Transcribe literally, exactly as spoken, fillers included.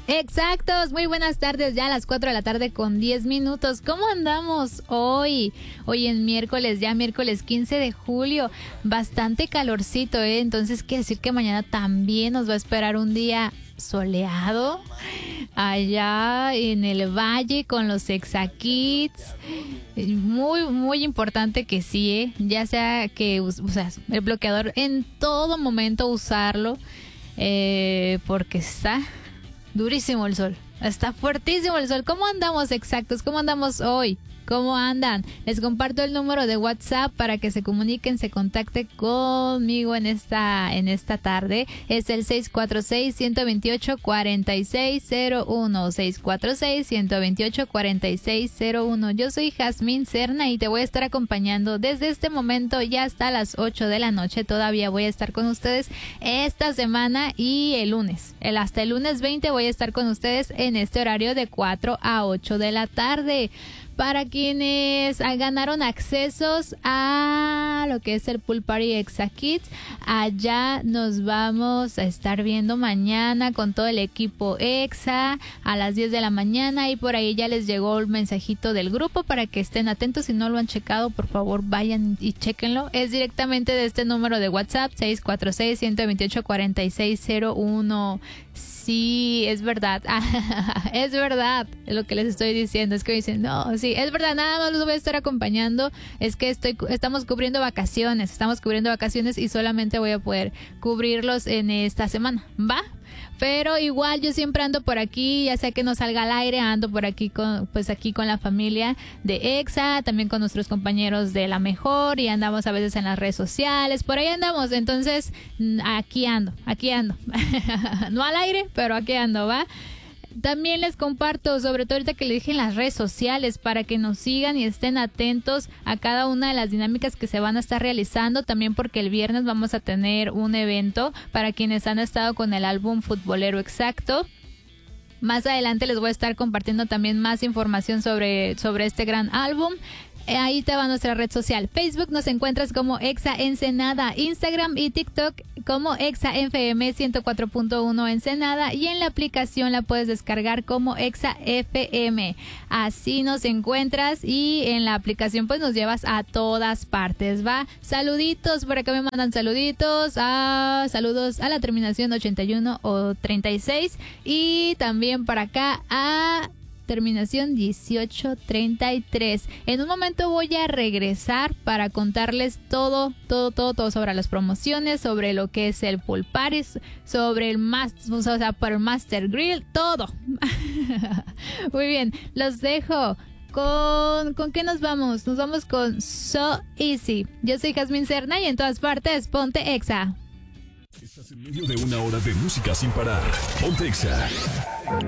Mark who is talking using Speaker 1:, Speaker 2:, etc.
Speaker 1: Exactos, muy buenas tardes, ya a las cuatro de la tarde con diez minutos. ¿Cómo andamos hoy? Hoy en miércoles, ya miércoles quince de julio, bastante calorcito, ¿eh? Entonces quiere decir que mañana también nos va a esperar un día soleado allá en el valle con los Exa-Kits. Muy, muy importante que sí, ¿eh? Ya sea que, o sea, el bloqueador en todo momento usarlo, eh, porque está durísimo el sol, está fuertísimo el sol. ¿Cómo andamos exactos? ¿Cómo andamos hoy? ¿Cómo andan? Les comparto el número de WhatsApp para que se comuniquen, se contacten conmigo en esta en esta tarde. Es el seis cuatro seis, uno dos ocho, cuatro seis cero uno. seis cuatro seis, uno dos ocho, cuatro seis cero uno. Yo soy Jazmín Serna y te voy a estar acompañando desde este momento ya hasta las ocho de la noche. Todavía voy a estar con ustedes esta semana y el lunes. El, hasta el lunes veinte voy a estar con ustedes en este horario de cuatro a ocho de la tarde. Para quienes ganaron accesos a lo que es el Pool Party Exa-Kits, allá nos vamos a estar viendo mañana con todo el equipo Exa a las diez de la mañana, y por ahí ya les llegó el mensajito del grupo para que estén atentos. Si no lo han checado, por favor vayan y chequenlo. Es directamente de este número de WhatsApp, seis cuatro seis, uno dos ocho, cuatro seis cero uno. Sí, es verdad, es verdad lo que les estoy diciendo. Es que dicen, no, sí, es verdad, nada más los voy a estar acompañando. Es que estoy, estamos cubriendo vacaciones, estamos cubriendo vacaciones y solamente voy a poder cubrirlos en esta semana, ¿va? Pero igual yo siempre ando por aquí, ya sea que no salga al aire, ando por aquí con, pues aquí con la familia de Exa, también con nuestros compañeros de La Mejor, y andamos a veces en las redes sociales, por ahí andamos. Entonces aquí ando, aquí ando, no al aire, pero aquí ando, ¿va? También les comparto, sobre todo ahorita que le dije en las redes sociales, para que nos sigan y estén atentos a cada una de las dinámicas que se van a estar realizando. También porque el viernes vamos a tener un evento para quienes han estado con el álbum Futbolero Exacto. Más adelante les voy a estar compartiendo también más información sobre, sobre este gran álbum. Ahí te va nuestra red social. Facebook nos encuentras como Exa Ensenada, Instagram y TikTok como Exa F M ciento cuatro punto uno Ensenada, y en la aplicación la puedes descargar como Exa F M. Así nos encuentras y en la aplicación pues nos llevas a todas partes, ¿va? Saluditos, por acá me mandan saluditos, a, saludos a la terminación ochenta y uno o treinta y seis, y también para acá a terminación dieciocho treinta y tres. En un momento voy a regresar para contarles todo, todo, todo, todo sobre las promociones, sobre lo que es el Pool Party, sobre el Master, o sea, por el Master Grill, todo. Muy bien, los dejo. ¿Con, ¿Con qué nos vamos? Nos vamos con So Easy. Yo soy Jazmín Serna y en todas partes, ponte Exa.
Speaker 2: Estás en medio de una hora de música sin parar. Ponte Exa.